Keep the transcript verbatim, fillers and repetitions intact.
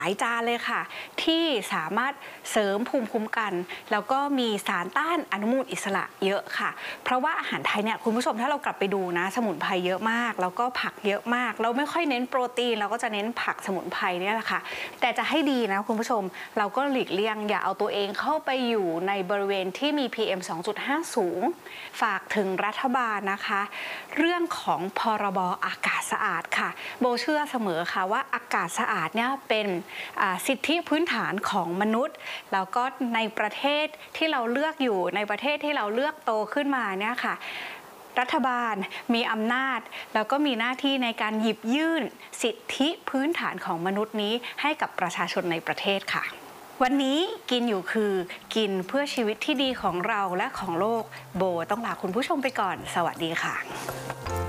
หลายจานเลยค่ะที่สามารถเสริมภูมิคุ้มกันแล้วก็มีสารต้านอนุมูลอิสระเยอะค่ะเพราะว่าอาหารไทยเนี่ยคุณผู้ชมถ้าเรากลับไปดูนะสมุนไพรเยอะมากแล้วก็ผักเยอะมากเราไม่ค่อยเน้นโปรตีนเราก็จะเน้นผักสมุนไพรเนี่ยแหละค่ะแต่จะให้ดีนะคุณผู้ชมเราก็หลีกเลี่ยงอย่าเอาตัวเองเข้าไปอยู่ในบริเวณที่มี พี เอ็ม สองจุดห้า สูงฝากถึงรัฐบาลนะคะเรื่องของพรบอากาศสะอาดค่ะโบเชื่อเสมอค่ะว่าอากาศสะอาดเนี่ยเป็นสิทธิพื้นฐานของมนุษย์แล้วก็ในประเทศที่เราเลือกอยู่ในประเทศที่เราเลือกโตขึ้นมาเนี่ยค่ะรัฐบาลมีอำนาจแล้วก็มีหน้าที่ในการหยิบยื่นสิทธิพื้นฐานของมนุษย์นี้ให้กับประชาชนในประเทศค่ะวันนี้กินอยู่คือกินเพื่อชีวิตที่ดีของเราและของโลกโบต้องลาคุณผู้ชมไปก่อนสวัสดีค่ะ